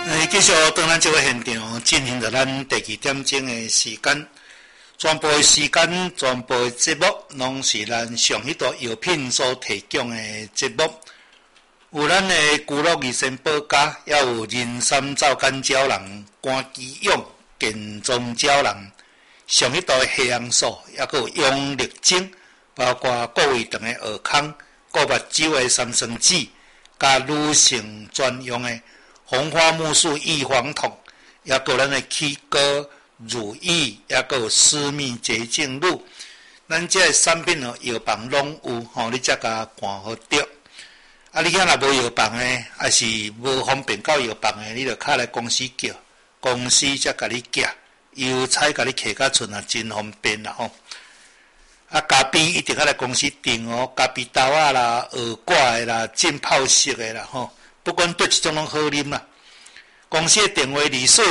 继续当咱这个现场进行着咱第2点钟的时间，全部的时间、全部的节目，拢是咱上迄道药品所提供的节目。有咱的居乐益生保家，也有人参皂苷胶囊、肝肌用、健壮胶囊，上迄道的黑红素，也佫有用力精，包括各位肠的蚵康、顾目睭的三酸酯，甲女性专用的红花木素异黄酮，也佫有咱的起膏、乳液，也佫有私密洁净露。咱这个产品哦，药房拢有吼，你才甲看好着。啊，你遐若无药房诶，还是无方便到药房诶，你着敲来公司叫，公司才甲你寄，邮差甲你摕较厝啊，真方便啦吼。啊，咖啡一定要来公司订哦，咖啡豆啊啦、蚵挂诶啦、浸泡式诶啦吼，不管对一种拢好啉啦。公司诶电话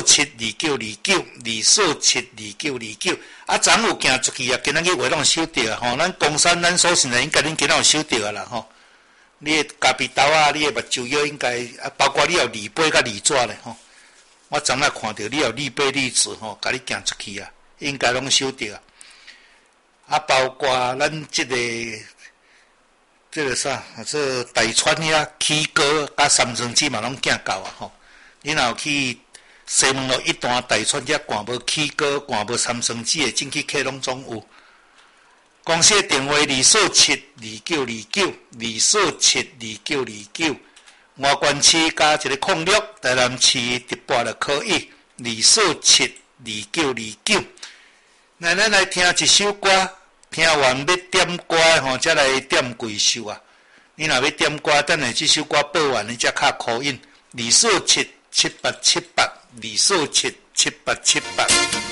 2472929，2472929。啊，昨有行出去啊，今仔日话拢收着啊吼，咱公山咱所信的应该恁今仔有收着啊啦吼。你的咖啡豆啊，你的目睭药应该啊，包括你有铝杯甲铝纸咧吼。我昨仔看到你有铝杯铝纸吼，甲你行出去啊，应该拢收着啊。啊，包括咱这个啥，这大川遐起膏甲三酸酯嘛拢寄到啊吼。你若有去西门路一段大川遐看无起膏、看无三酸酯的进去客拢总有。公司的电话2472929，2472929，外关区加一个06，台南市直拨就可以，2472929。那咱来听一首歌，听完要点歌吼，才来点贵秀啊。你若要点歌，等下这首歌播完，你才敲call in，2477878，2477878。